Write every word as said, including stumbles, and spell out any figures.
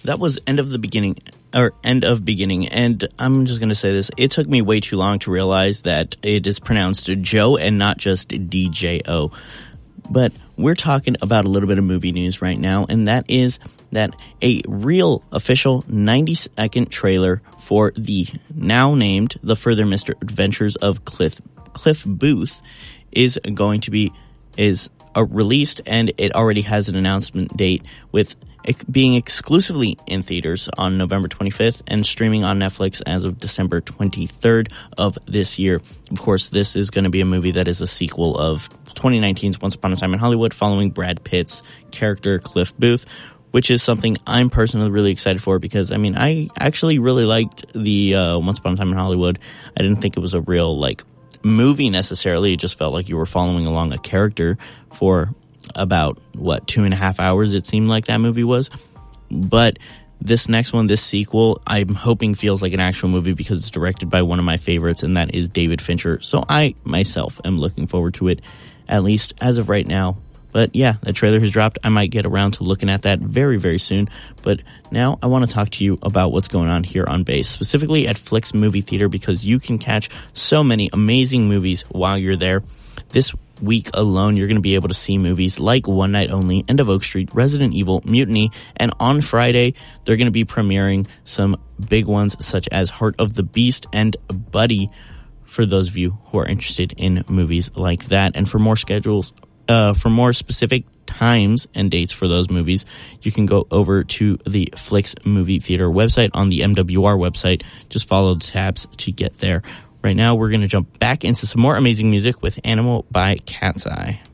That was End of the Beginning, or End of Beginning, and I'm just going to say this. It took me way too long to realize that it is pronounced Joe and not just D J O. But we're talking about a little bit of movie news right now, and that is that a real official ninety-second trailer for the now named The Further Misadventures of Cliff, Cliff Booth is going to be is uh, released, and it already has an announcement date with being exclusively in theaters on November twenty-fifth and streaming on Netflix as of December twenty-third of this year. Of course, this is going to be a movie that is a sequel of twenty nineteen's Once Upon a Time in Hollywood, following Brad Pitt's character Cliff Booth, which is something I'm personally really excited for because, I mean, I actually really liked the uh, Once Upon a Time in Hollywood. I didn't think it was a real, like, movie necessarily. It just felt like you were following along a character for about, what, two and a half hours it seemed like that movie was. But this next one, this sequel, I'm hoping feels like an actual movie because it's directed by one of my favorites, and that is David Fincher. So I, myself, am looking forward to it, at least as of right now. But yeah, the trailer has dropped. I might get around to looking at that very, very soon. But now I want to talk to you about what's going on here on base, specifically at Flix Movie Theater, because you can catch so many amazing movies while you're there. This week alone, you're going to be able to see movies like One Night Only, End of Oak Street, Resident Evil, Mutiny, and on Friday, they're going to be premiering some big ones such as Heart of the Beast and Buddy, for those of you who are interested in movies like that. And for more schedules, uh, for more specific times and dates for those movies, you can go over to the Flix Movie Theater website on the M W R website. Just follow the tabs to get there. Right now, we're going to jump back into some more amazing music with Animal by Cat's Eye.